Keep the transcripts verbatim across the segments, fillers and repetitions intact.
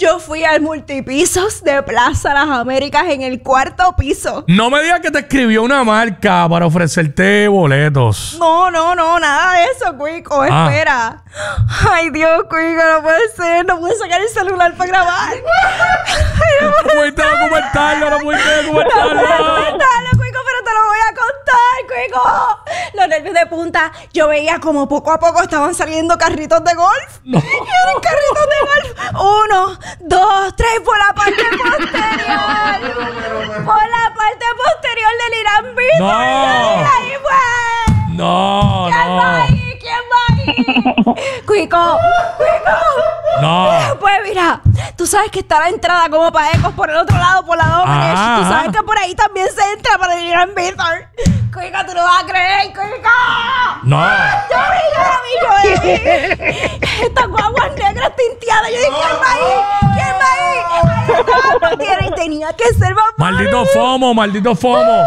Yo fui al multipisos de Plaza Las Américas en el cuarto piso. No me digas que te escribió una marca para ofrecerte boletos. No, no, no, nada de eso, Cuico. Ah. Espera. Ay, Dios, Cuico, no puede ser. No puedo sacar el celular para grabar. No pudiste documentarlo, no pudiste No puedo documentarlo. contarlo, Cuico, pero te lo voy a contar, Cuico. Los nervios de punta. Yo veía como poco a poco estaban saliendo carritos de golf. No. Y eran carritos de golf. Uno, dos, tres, por la parte posterior. Por la parte posterior del Irán Beach. No. Ahí fue. No, ¿Quién va no. ahí? ¿Quién va ahí? Cuico, Cuico. No. Pues mira, tú sabes que está la entrada como para Ecos por el otro lado, por la Domenech. Ajá, Tú sabes ajá. que por ahí también se entra para el Irán Beach. Cuico, tú no vas a creer, Cuico. No. Yo vi, yo vi, yo vi. Estas guaguas negras tinteadas. Yo dije, ¿quién va ahí? ¿Quién va ahí? Ahí estaba, no tiene, y tenía que ser más Maldito FOMO, maldito FOMO.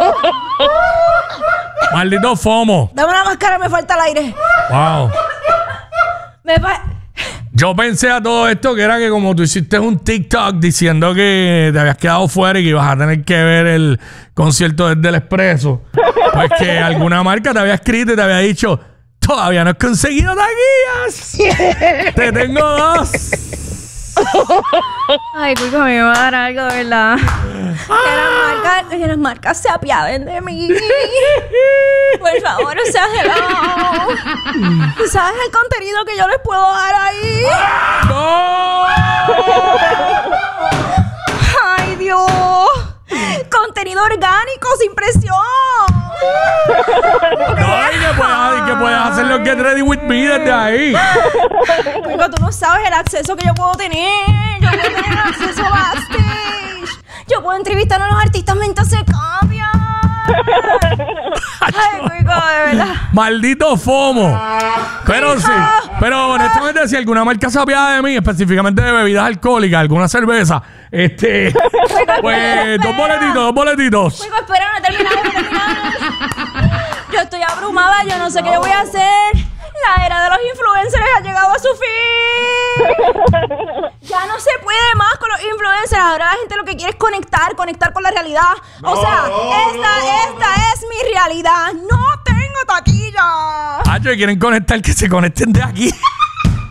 Maldito FOMO. Dame una máscara, me falta el aire. Wow. Me fa... Yo pensé a todo esto que era que como tú hiciste un TikTok diciendo que te habías quedado fuera y que ibas a tener que ver el concierto desde el Expreso, pues que alguna marca te había escrito y te había dicho, todavía no has conseguido taquillas. Te tengo dos. Ay, Cuico, me va a dar algo, de verdad. Que las marcas, que las marcas se apiaden de mí. Por favor, o sea, hello. ¿Tú sabes el contenido que yo les puedo dar ahí? ¡No! ¡Ay, Dios! Contenido orgánico, sin presión. No, y que puedas, y que puedas hacer los Get Ready With Me desde ahí. Cuico, tú no sabes el acceso que yo puedo tener. Yo puedo tener acceso backstage. Yo puedo entrevistar a los artistas mientras se cambian. Ay, Cuico, de verdad. Maldito FOMO. Pero sí, pero honestamente, si alguna marca se apiada de mí, específicamente de bebidas alcohólicas, alguna cerveza, este, pues dos boletitos, dos boletitos. Cuico, espera, no he terminado, no he terminado. Yo estoy abrumada, yo no sé qué voy a hacer. La era de los influencers ha llegado a su fin. Ya no se puede más con los influencers. Ahora la gente lo que quiere es conectar, conectar con la realidad. O sea, esta, esta es mi realidad. No tengo taquilla. Ah, quieren conectar, que se conecten de aquí.